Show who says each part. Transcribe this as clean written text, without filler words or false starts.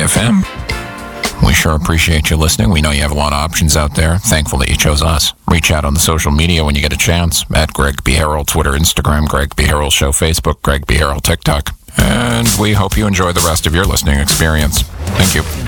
Speaker 1: FM. We sure appreciate you listening. We know you have a lot of options out there. Thankful that you chose us. Reach out on the social media when you get a chance. At Greg B. Harrell, Twitter, Instagram, Greg B. Harrell Show, Facebook, Greg B. Harrell, TikTok. And we hope you enjoy the rest of your listening experience. Thank you.